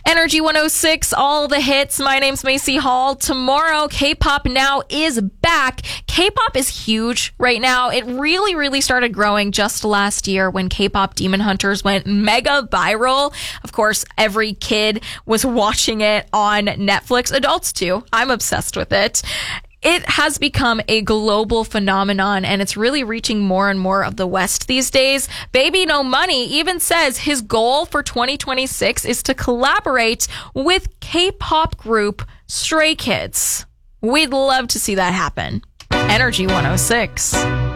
Energy 106, all the hits. My name's Macy Hall. Tomorrow, K-pop Now is back. K-pop is huge right now. It really started growing just last year when K-pop Demon Hunters went mega viral. Of course, every kid was watching it on Netflix. Adults too. I'm obsessed with it. It has become a global phenomenon, and it's really reaching more and more of the West these days. Baby No Money even says his goal for 2026 is to collaborate with K-pop group Stray Kids. We'd love to see that happen. Energy 106.